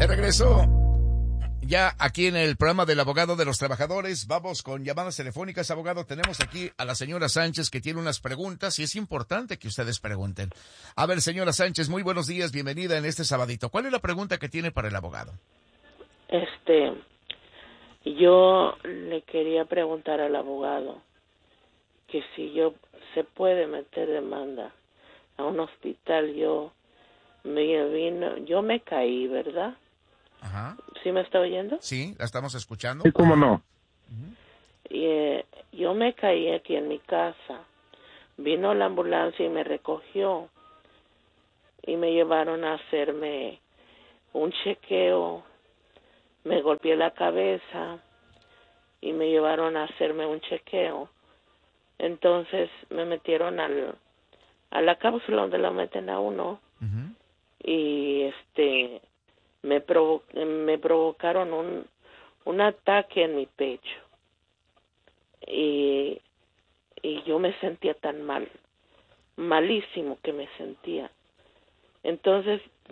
De regreso, ya aquí en el programa del Abogado de los Trabajadores, vamos con llamadas telefónicas. Abogado, tenemos aquí a la señora Sánchez que tiene unas preguntas y es importante que ustedes pregunten. A ver, señora Sánchez, muy buenos días, bienvenida en este sabadito. ¿Cuál es la pregunta que tiene para el abogado? Yo le quería preguntar al abogado que si se puede meter demanda a un hospital. Yo me caí, ¿verdad? Ajá. ¿Sí me está oyendo? Sí, la estamos escuchando. Sí, cómo no. Y yo me caí aquí en mi casa. Vino la ambulancia y me recogió y me llevaron a hacerme un chequeo. Me golpeé la cabeza y me llevaron a hacerme un chequeo. Entonces me metieron a la cápsula donde lo meten a uno. Uh-huh. Y me provocaron un ataque en mi pecho. Y yo me sentía tan mal, malísimo que me sentía. Entonces